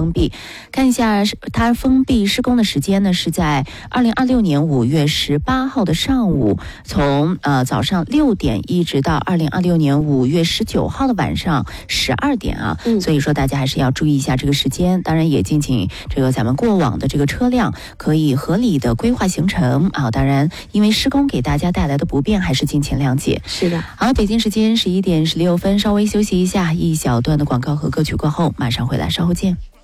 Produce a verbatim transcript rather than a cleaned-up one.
封闭。看一下它封闭施工的时间呢，是在二零二六年五月十八号的上午，从呃早上六点一直到二零二六年五月十九号的晚上十二点啊。嗯，所以说大家还是要注意一下这个时间，当然也敬请这个咱们过往的这个车辆可以合理的规划行程啊。当然，因为施工给大家带来的不便，还是敬请谅解。 是的。 好，北京时间十一点十六分，稍微休息一下，一小段的广告和歌曲过后，马上回来，稍后见。